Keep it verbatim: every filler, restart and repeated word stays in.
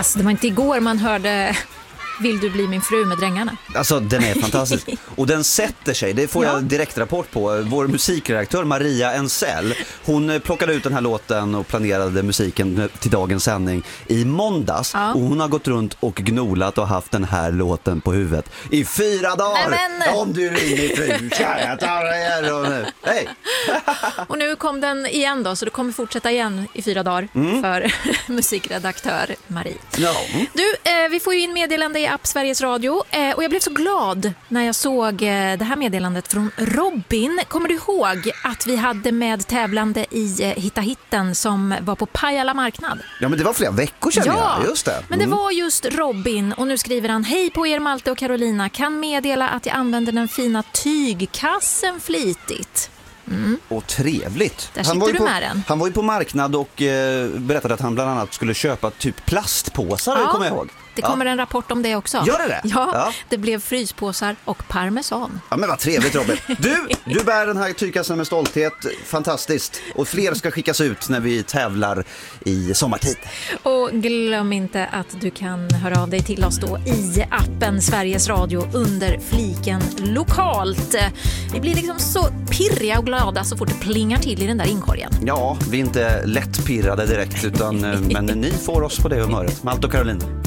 Alltså det var inte igår man hörde Vill du bli min fru med drängarna. Alltså den är fantastisk. Och den sätter sig, det får ja. jag direkt rapport på. Vår musikredaktör Maria Ensell, hon plockade ut den här låten och planerade musiken till dagens sändning i måndags. Ja. Och hon har gått runt och gnolat och haft den här låten på huvudet i fyra dagar. Nej, men... Om du ringer fru, kan jag ta det och nu. Hej! Och nu kom den igen då, så det kommer fortsätta igen i fyra dagar mm. för musikredaktör Marie. No. Du, eh, vi får ju in meddelande i app Sveriges Radio eh, och jag blev så glad när jag såg eh, det här meddelandet från Robin. Kommer du ihåg att vi hade med tävlande i eh, Hitta Hitten som var på Pajala marknad? Ja, men det var flera veckor sedan. Ja, jag. Just det. Mm. Men det var just Robin och nu skriver han: Hej på er Malte och Carolina, kan meddela att jag använder den fina tygkassen flitigt. Mm. Och trevligt. Där han var, ju du på, med den. han var ju på marknad och eh, berättade att han bland annat skulle köpa typ plastpåsar, ja, kommer jag ihåg. Det kommer ja. en rapport om det också. Gör det det? Ja, ja, det blev fryspåsar och parmesan. Ja, men vad trevligt Robin. Du, du bär den här tygkassen med stolthet. Fantastiskt. Och fler ska skickas ut när vi tävlar i sommartid. Och glöm inte att du kan höra av dig till oss då i appen Sveriges Radio under fliken lokalt. Vi blir liksom så pirriga och glada så fort det plingar till i den där inkorgen. Ja, vi är inte lätt pirrade direkt utan men ni får oss på det humöret. Malte och Carolina.